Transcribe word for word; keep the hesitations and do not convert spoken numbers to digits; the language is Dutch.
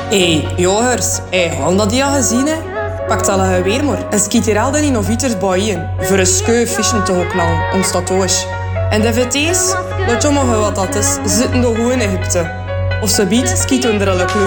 Hé, hey, jogers, hey, gaan dat die al gezien, hè? Pakt alle weer maar en schiet hier al in Noviters boeien. Voor een scheu vissen te geknallen, ons tatoeage. En de V T's, dat jongen wat dat is, zitten nog goed in Egypte. Of ze biedt, schieten er al een kleur.